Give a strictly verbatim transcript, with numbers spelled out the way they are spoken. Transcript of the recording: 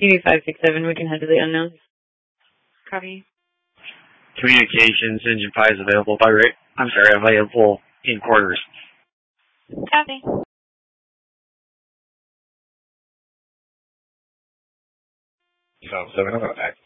T V five six seven, we can head to the unknowns. Copy. Communications, engine five is available by rate. I'm sorry, available in quarters. Copy. So, seven, I'm going to act.